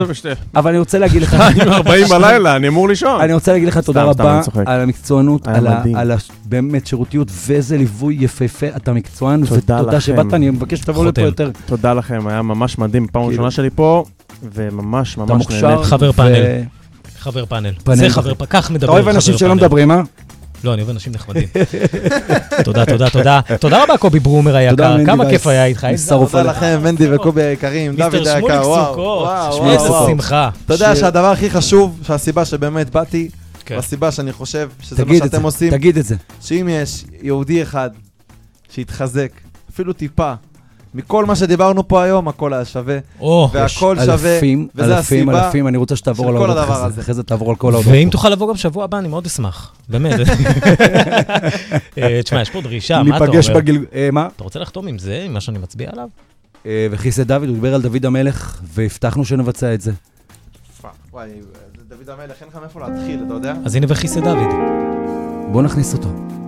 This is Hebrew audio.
אבל אני רוצה להגיד לך... 40 בלילה, אני אמור לישון. אני רוצה להגיד לך תודה רבה על המקצוענות, על באמת שירותיות, ואיזה ליווי יפהפה, אתה מקצוען, ותודה שבאת, אני מבקש שתבוא לפה יותר. תודה לכם, היה ממש מדהים, פעם ראשונה שלי פה, וממש ממש נהנית. חבר פאנל. זה חבר פאנל, כך מדבר. אתה אוהב אנשים שלא מדברים, אה? לא, אני אוהב אנשים נחמדים. תודה, תודה, תודה. תודה רבה, קובי ברומר היקר. כמה כיף היה איתך. תודה לכם, מנדי וקובי היקרים. דוד היקר, וואו. איזה שמחה. אתה יודע שהדבר הכי חשוב, שהסיבה שבאמת באתי, והסיבה שאני חושב שזה מה שאתם עושים, תגיד את זה. שאם יש יהודי אחד שהתחזק, אפילו טיפה, מכל מה שדיברנו פה היום, הכל היה שווה, והכל שווה, וזה הסיבה אלפים, אני רוצה שתעבור על כל הדבר הזה. אחרי זה תעבור על כל העובדות. ואם תוכל לבוא גם שבוע הבא, אני מאוד אשמח. באמת. תשמע, יש פה דרישה, מה אתה אומר? מה? אתה רוצה לחתום עם זה, עם מה שאני מצביע עליו? וכיסא דוד, הוא דיבר על דוד המלך, והבטחנו שנבצע את זה. וואי, דוד המלך, אין לך מאיפה להתחיל, אתה יודע? אז הנה וכיסא דוד. בוא נכניס אותו.